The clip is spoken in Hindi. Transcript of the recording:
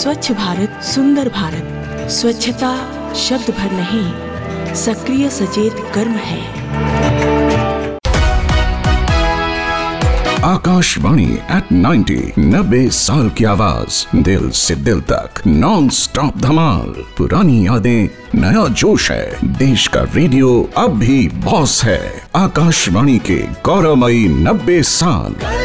स्वच्छ भारत सुंदर भारत। स्वच्छता शब्द भर नहीं, सक्रिय सचेत कर्म है। आकाशवाणी एट 90 साल की आवाज, दिल से दिल तक नॉन स्टॉप धमाल। पुरानी यादें, नया जोश है। देश का रेडियो अब भी बॉस है। आकाशवाणी के गौरवमयी 90 साल।